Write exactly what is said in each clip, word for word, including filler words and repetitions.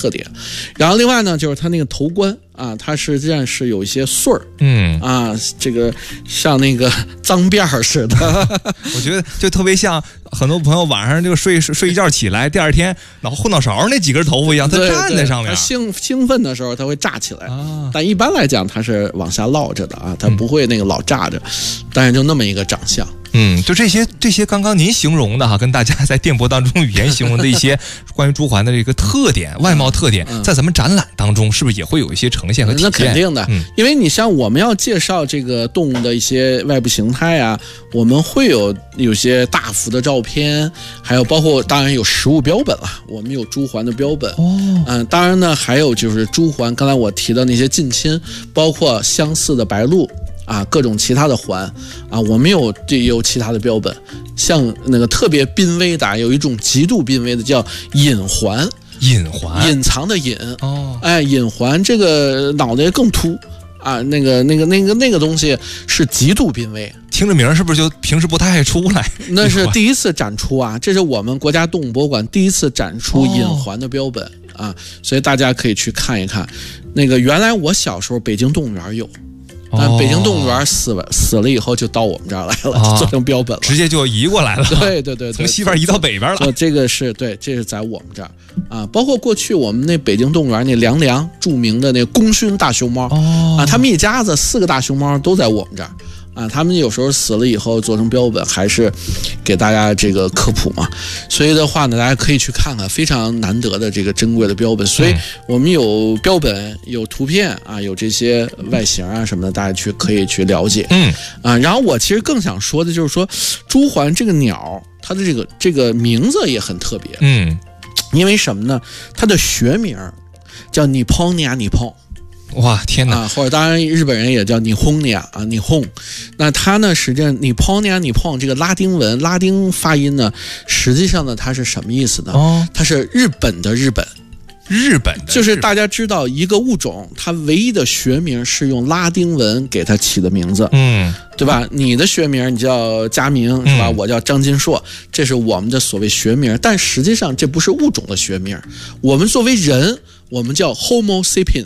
特点。然后另外呢，就是它那个头冠啊，它实际上是有一些穗儿， 嗯啊，这个像那个脏辫儿似的。 我觉得就特别像很多朋友晚上这个睡睡一觉起来，第二天脑后脑勺那几根头发一样，它站在上面。 它兴兴奋的时候，它会炸起来， 啊、 但一般来讲，它是往下落着的啊，它不会那个老炸着，嗯、但是就那么一个长相。 嗯，就这些这些刚刚您形容的哈，跟大家在电波当中语言形容的一些关于朱鹮的这个特点、外貌特点，在咱们展览当中是不是也会有一些呈现和体现？ 那肯定的，嗯、因为你像我们要介绍这个动物的一些外部形态啊，我们会有有些大幅的照片，还有包括当然有实物标本了，我们有朱鹮的标本。 哦， 嗯，当然呢，还有就是朱鹮，刚才我提的那些近亲，包括相似的白鹭。啊，各种其他的环啊，我们有这有其他的标本，像那个特别濒危的，有一种极度濒危的叫隐环， 隐环， 隐藏的隐哦， 哎，隐环这个脑袋更秃啊，那个那个那个那个东西是极度濒危。 听着名是不是就平时不太爱出来？ 那是第一次展出啊，这是我们国家动物博物馆第一次展出隐环的标本、哦、啊，所以大家可以去看一看。那个原来我小时候北京动物园有。但北京动物园死了，死了以后就到我们这儿来了，哦、做成标本了， 直接就移过来了。 对对 对, 对， 从西边移到北边了。 这个是对，这是在我们这儿啊。包括过去我们那北京动物园那梁梁著名的那功勋大熊猫、哦、啊，他们一家子四个大熊猫都在我们这儿。啊，他们有时候死了以后做成标本，还是给大家这个科普嘛。所以的话呢，大家可以去看看，非常难得的这个珍贵的标本。所以我们有标本，有图片啊，有这些外形啊什么的，大家去可以去了解。 嗯啊，然后我其实更想说的就是说，朱鹮这个鸟，它的这个这个名字也很特别。 嗯， 因为什么呢？它的学名叫尼蓬尼亚尼蓬。 哇，天哪！ 啊，或者当然日本人也叫尼轰尼亚啊，尼轰。那它呢，实际上尼蓬尼亚尼蓬这个拉丁文拉丁发音呢，实际上呢它是什么意思呢？ 哦， 它是日本的日本。 日本的就是大家知道一个物种，它唯一的学名是用拉丁文给它起的名字， 嗯， 对吧？你的学名你叫佳明是吧？嗯、我叫张金硕，这是我们的所谓学名，但实际上这不是物种的学名。我们作为人，我们叫 Homo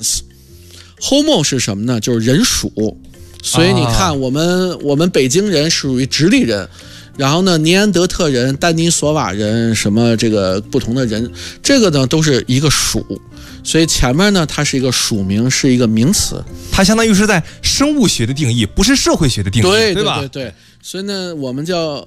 sapiens。Homo 是什么呢？就是人属。所以你看，我们、啊、我们北京人属于直立人。然后呢，尼安德特人、丹尼索瓦人，什么这个不同的人，这个呢都是一个属，所以前面呢它是一个属名，是一个名词， 它相当于是在生物学的定义，不是社会学的定义， 对对吧？ 对对对，所以呢我们叫